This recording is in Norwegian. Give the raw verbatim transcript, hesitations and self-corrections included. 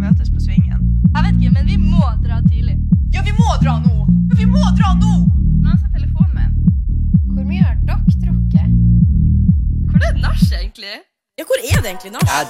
møtes på svingen. Jeg vet ikke, men vi må dra tidlig. Ja, vi må dra nå! Ja, vi må dra nå! Nå har jeg telefonen min. Hvor mye har dere drukket? Hvor er det nach egentlig? Ja, hvor er det egentlig nach?